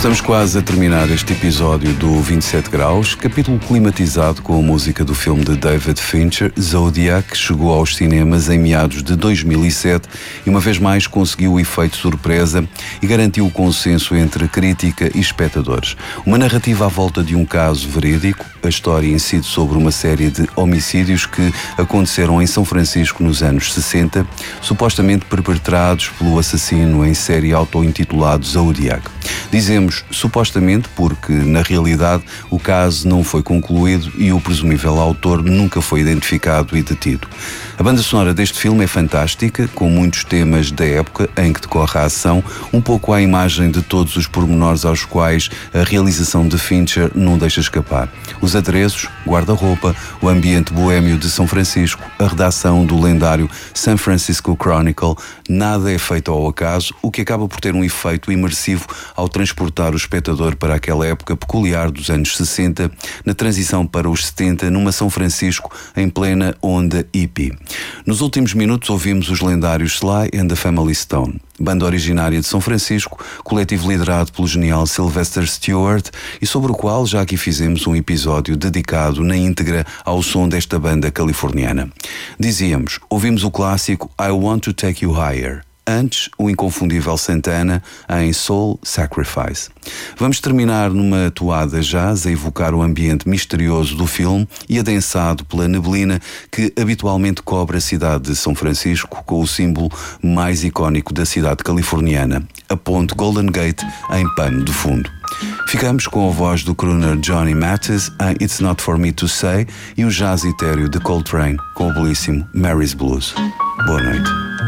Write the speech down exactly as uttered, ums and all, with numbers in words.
Estamos quase a terminar este episódio do vinte e sete graus, capítulo climatizado com a música do filme de David Fincher, Zodiac, que chegou aos cinemas em meados de dois mil e sete e uma vez mais conseguiu o efeito surpresa e garantiu o consenso entre crítica e espectadores. Uma narrativa à volta de um caso verídico, a história incide sobre uma série de homicídios que aconteceram em São Francisco nos anos sessenta, supostamente perpetrados pelo assassino em série auto-intitulado Zodiac. Dizemos supostamente porque, na realidade, o caso não foi concluído e o presumível autor nunca foi identificado e detido. A banda sonora deste filme é fantástica, com muitos temas da época em que decorre a ação, um pouco à imagem de todos os pormenores aos quais a realização de Fincher não deixa escapar. Os adereços, guarda-roupa, o ambiente boêmio de São Francisco, a redação do lendário San Francisco Chronicle, nada é feito ao acaso, o que acaba por ter um efeito imersivo ao transportar o espectador para aquela época peculiar dos anos sessenta, na transição para os setenta, numa São Francisco em plena onda hippie. Nos últimos minutos ouvimos os lendários Sly and the Family Stone, banda originária de São Francisco, coletivo liderado pelo genial Sylvester Stewart e sobre o qual já aqui fizemos um episódio dedicado na íntegra ao som desta banda californiana. Dizíamos, ouvimos o clássico I Want to Take You Higher. Antes, o inconfundível Santana em Soul Sacrifice. Vamos terminar numa toada jazz a evocar o ambiente misterioso do filme e adensado pela neblina que habitualmente cobre a cidade de São Francisco com o símbolo mais icónico da cidade californiana, a ponte Golden Gate em pano de fundo. Ficamos com a voz do crooner Johnny Mathis em It's Not For Me To Say e o jazz etéreo de Coltrane com o belíssimo Mary's Blues. Boa noite.